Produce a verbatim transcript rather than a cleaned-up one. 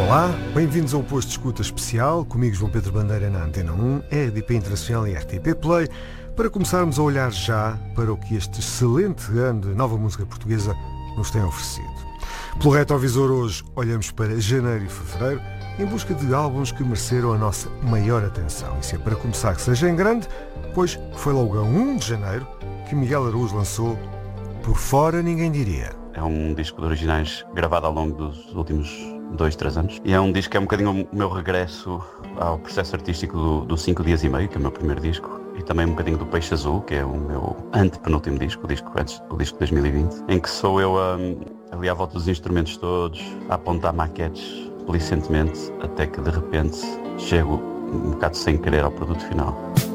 Olá, bem-vindos ao Posto de Escuta Especial, comigo João Pedro Bandeira na Antena um, R D P Internacional e R T P Play, para começarmos a olhar já para o que este excelente ano de nova música portuguesa nos tem oferecido. Pelo retrovisor hoje olhamos para janeiro e fevereiro em busca de álbuns que mereceram a nossa maior atenção. E se é para começar que seja em grande, pois foi logo a um de janeiro que Miguel Araújo lançou Por Fora Ninguém Diria. É um disco de originais gravado ao longo dos últimos dois, três anos. E é um disco que é um bocadinho o meu regresso ao processo artístico do, do Cinco Dias e Meio, que é o meu primeiro disco. E também um bocadinho do Peixe Azul, que é o meu antepenúltimo disco, o disco antes, o disco de dois mil e vinte, em que sou eu um, ali à volta dos instrumentos todos, a apontar maquetes licentemente, até que de repente chego um bocado sem querer ao produto final.